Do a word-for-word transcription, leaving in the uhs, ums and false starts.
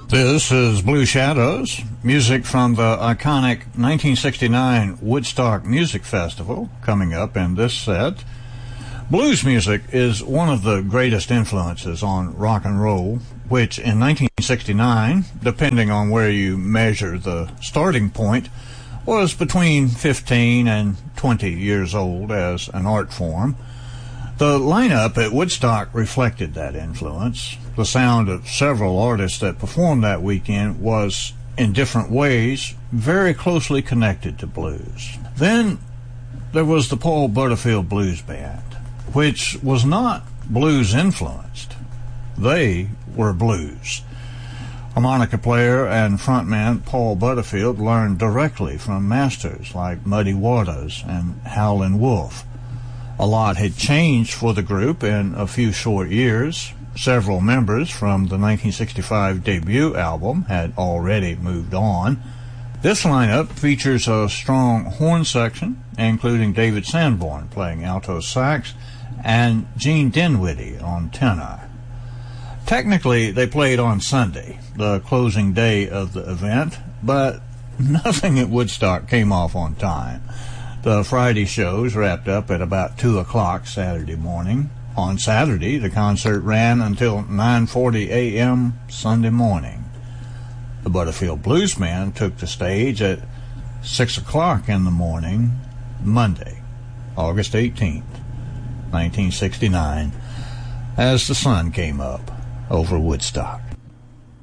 This is Blue Shadows, music from the iconic nineteen sixty-nine Woodstock Music Festival, coming up in this set. Blues music is one of the greatest influences on rock and roll, which in nineteen sixty-nine, depending on where you measure the starting point, was between fifteen and twenty years old as an art form. The lineup at Woodstock reflected that influence. The sound of several artists that performed that weekend was, in different ways, very closely connected to blues. Then there was the Paul Butterfield Blues Band, which was not blues-influenced. They were blues. Harmonica player and frontman Paul Butterfield learned directly from masters like Muddy Waters and Howlin' Wolf. A lot had changed for the group in a few short years. Several members from the nineteen sixty-five debut album had already moved on. This lineup features a strong horn section, including David Sanborn playing alto sax and Gene Dinwiddie on tenor. Technically, they played on Sunday, the closing day of the event, but nothing at Woodstock came off on time. The Friday shows wrapped up at about two o'clock Saturday morning. On Saturday, the concert ran until nine forty a.m. Sunday morning. The Butterfield Blues Band took the stage at six o'clock in the morning, Monday, August eighteenth, nineteen sixty-nine, as the sun came up over Woodstock.